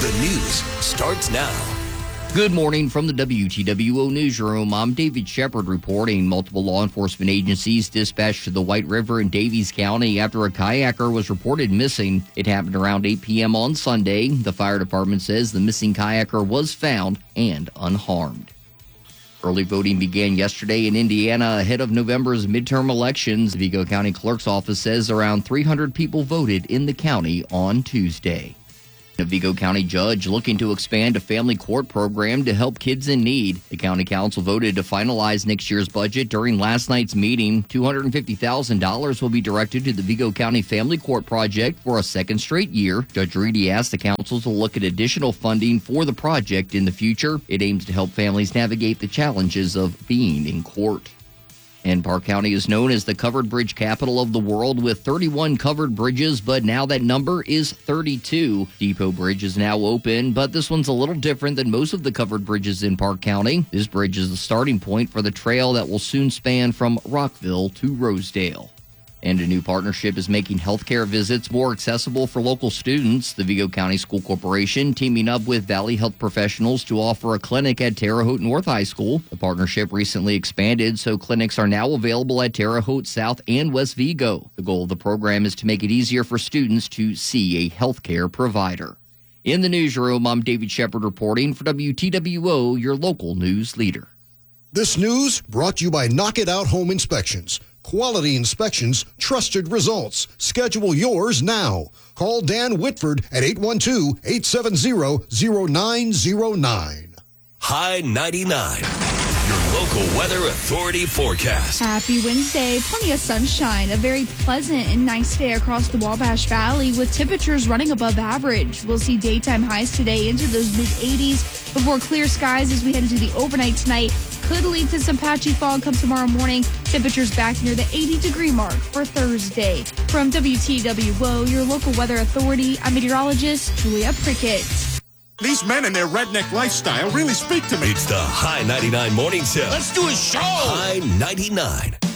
The news starts now. Good morning from the WTWO newsroom. I'm David Shepard reporting. Multiple law enforcement agencies dispatched to the White River in Davies County after a kayaker was reported missing. It happened around 8 p.m. on Sunday. The fire department says the missing kayaker was found and unharmed. Early voting began yesterday in Indiana ahead of November's midterm elections. The Vigo County Clerk's office says around 300 people voted in the county on Tuesday. A Vigo County judge looking to expand a family court program to help kids in need. The county council voted to finalize next year's budget during last night's meeting. $250,000 will be directed to the Vigo County Family Court project for a second straight year. Judge Reedy asked the council to look at additional funding for the project in the future. It aims to help families navigate the challenges of being in court. And Park County is known as the covered bridge capital of the world with 31 covered bridges, but now that number is 32. Depot Bridge is now open, but this one's a little different than most of the covered bridges in Park County. This bridge is the starting point for the trail that will soon span from Rockville to Rosedale. And a new partnership is making healthcare visits more accessible for local students. The Vigo County School Corporation teaming up with Valley Health Professionals to offer a clinic at Terre Haute North High School. The partnership recently expanded, so clinics are now available at Terre Haute South and West Vigo. The goal of the program is to make it easier for students to see a healthcare provider. In the newsroom, I'm David Shepard reporting for WTWO, your local news leader. This news brought to you by Knock It Out Home Inspections. Quality inspections, trusted results. Schedule yours now. Call Dan Whitford at 812-870-0909. High 99, your local weather authority forecast. Happy Wednesday. Plenty of sunshine. A very pleasant and nice day across the Wabash Valley with temperatures running above average. We'll see daytime highs today into those mid-80s before clear skies as we head into the overnight tonight. Could lead to some patchy fog come tomorrow morning. Temperatures back near the 80-degree mark for Thursday. From WTWO, your local weather authority, I'm meteorologist Julia Prickett. These men and their redneck lifestyle really speak to me. It's the High 99 Morning Show. Let's do a show. High 99.